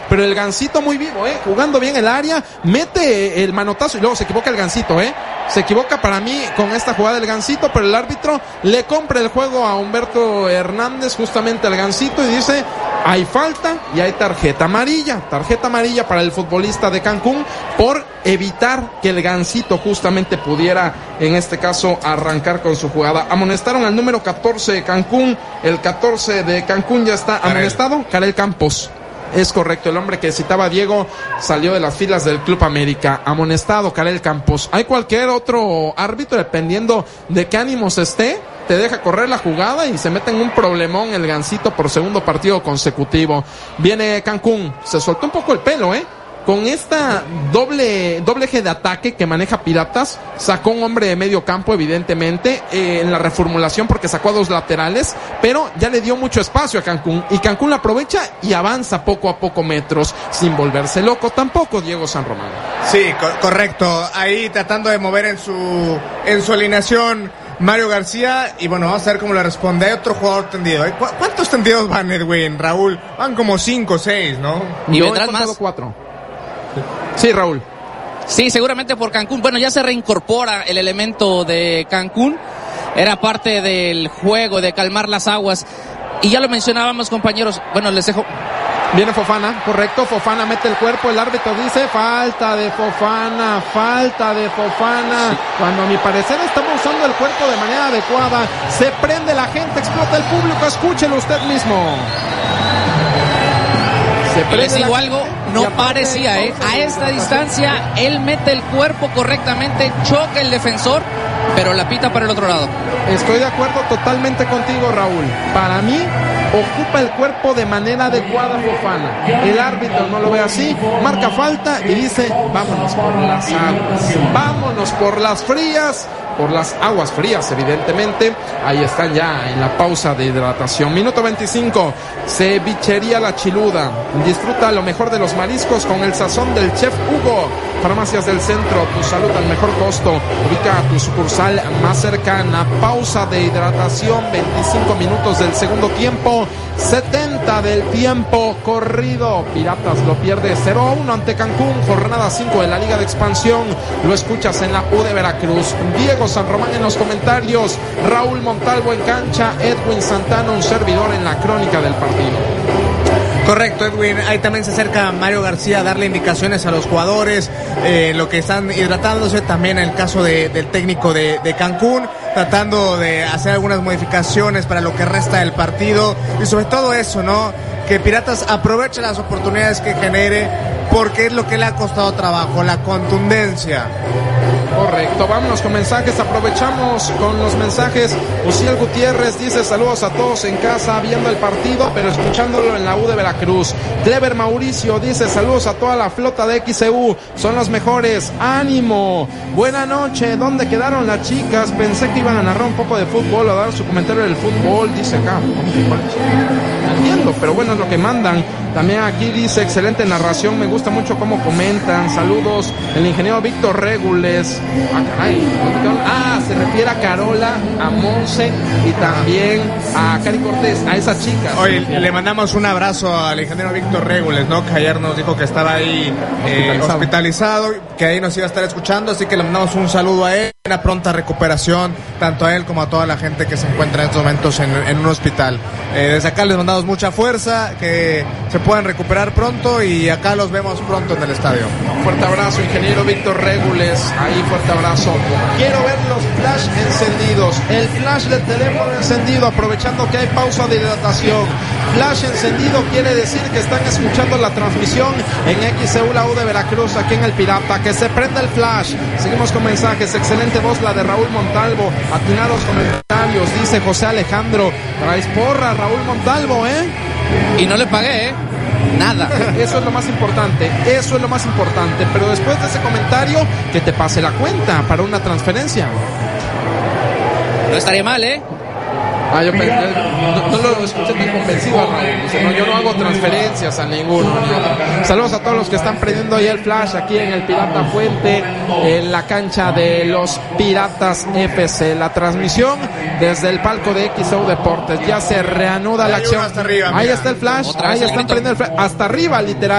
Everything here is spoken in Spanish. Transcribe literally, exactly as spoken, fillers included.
pero el Gansito muy vivo, eh, jugando bien el área, mete el manotazo y luego se equivoca el Gansito, eh, se equivoca para mí con esta jugada del Gansito, pero el árbitro le compra el juego a Humberto Hernández, justamente al Gansito, y dice, hay falta y hay tarjeta amarilla, tarjeta amarilla para el futbolista de Cancún por evitar que el Gansito justamente pudiera, en este caso, arrancar con su jugada. Amonestaron al número catorce de Cancún, el catorce de Cancún ya está amonestado, Karel Campos. Es correcto, el hombre que citaba Diego salió de las filas del Club América. Amonestado Karel Campos. Hay cualquier otro árbitro, dependiendo de qué ánimos esté, te deja correr la jugada y se mete en un problemón el Gansito por segundo partido consecutivo. Viene Cancún, se soltó un poco el pelo, eh. Con esta doble, doble eje de ataque que maneja Piratas, sacó un hombre de medio campo, evidentemente, eh, en la reformulación porque sacó a dos laterales, pero ya le dio mucho espacio a Cancún, y Cancún la aprovecha y avanza poco a poco metros, sin volverse loco tampoco Diego San Román. Sí, co- correcto, ahí tratando de mover en su, en su alineación Mario García, y bueno, vamos a ver cómo le responde. Hay otro jugador tendido. ¿Cu- ¿Cuántos tendidos van, Edwin, Raúl? Van como cinco o seis, ¿no? Y Yo vendrán he contado más. cuatro. Sí, Raúl. Sí, seguramente por Cancún. Bueno, ya se reincorpora el elemento de Cancún. Era parte del juego, de calmar las aguas. Y ya lo mencionábamos, compañeros. Bueno, les dejo. Viene Fofana, correcto, Fofana mete el cuerpo, el árbitro dice falta de Fofana, falta de Fofana, sí. Cuando a mi parecer estamos usando el cuerpo de manera adecuada, se prende la gente, explota el público, escúchelo usted mismo. Y les digo algo, no parecía, ¿eh? A esta distancia, él mete el cuerpo correctamente, choca el defensor, pero la pita para el otro lado. Estoy de acuerdo totalmente contigo, Raúl. Para mí, ocupa el cuerpo de manera adecuada Fofana. El árbitro no lo ve así, marca falta y dice, vámonos por las aguas, vámonos por las frías, por las aguas frías, evidentemente. Ahí están ya en la pausa de hidratación. Minuto veinticinco, Cevichería La Chiluda. Disfruta lo mejor de los mariscos con el sazón del chef Hugo. Farmacias del Centro, tu salud al mejor costo. Ubica a tu sucursal más cercana. Pausa de hidratación, veinticinco minutos del segundo tiempo, setenta del tiempo corrido. Piratas lo pierde cero a uno ante Cancún, jornada cinco de la Liga de Expansión. Lo escuchas en la U de Veracruz. Diego San Román en los comentarios, Raúl Montalvo en cancha, Edwin Santana, un servidor en la crónica del partido. Correcto, Edwin. Ahí también se acerca Mario García a darle indicaciones a los jugadores, eh, lo que están hidratándose. También en el caso de, del técnico de, de Cancún, tratando de hacer algunas modificaciones para lo que resta del partido. Y sobre todo eso, ¿no? Que Piratas aproveche las oportunidades que genere, porque es lo que le ha costado trabajo, la contundencia. Correcto, vámonos con mensajes, aprovechamos con los mensajes. Uciel Gutiérrez dice saludos a todos en casa viendo el partido, pero escuchándolo en la U de Veracruz. Clever Mauricio dice saludos a toda la flota de X C U, son los mejores, ánimo. Buena noche, ¿dónde quedaron las chicas? Pensé que iban a narrar un poco de fútbol, a dar su comentario del fútbol, dice acá. No entiendo, pero bueno, es lo que mandan. También aquí dice excelente narración, me gusta mucho cómo comentan. Saludos, el ingeniero Víctor Régules. Ah, caray. Ah, se refiere a Carola, a Monse y también a Cari Cortés, a esas chicas. Oye, le mandamos un abrazo al ingeniero Víctor Régules, ¿no? Que ayer nos dijo que estaba ahí eh, hospitalizado. hospitalizado, que ahí nos iba a estar escuchando, así que le mandamos un saludo a él, una pronta recuperación, tanto a él como a toda la gente que se encuentra en estos momentos en, en un hospital. Eh, desde acá les mandamos mucha fuerza, que se puedan recuperar pronto y acá los vemos pronto en el estadio. Fuerte abrazo, ingeniero Víctor Régules, ahí fuerte abrazo. Quiero ver los flash encendidos, el flash del teléfono encendido, aprovechando que hay pausa de hidratación. Flash encendido quiere decir que están escuchando la transmisión en X C U la U de Veracruz, aquí en el Pirata. Que se prenda el flash. Seguimos con mensajes. Excelente voz la de Raúl Montalvo, atinados comentarios, dice José Alejandro. Traes porra, Raúl Montalvo, ¿eh? Y no le pagué, ¿eh? Nada. Eso es lo más importante, eso es lo más importante. Pero después de ese comentario, que te pase la cuenta para una transferencia. No estaría mal, ¿eh? Ah, yo pensé, no, no lo escuché tan convencido, Raúl. Dice, no, yo no hago transferencias a ninguno. Ni Saludos a todos los que están prendiendo ahí el flash aquí en el Pirata Fuente, en la cancha de los Piratas F C. La transmisión desde el palco de X O Deportes. Ya se reanuda la acción. Ahí está el flash, ahí están prendiendo el flash. Hasta arriba, literal.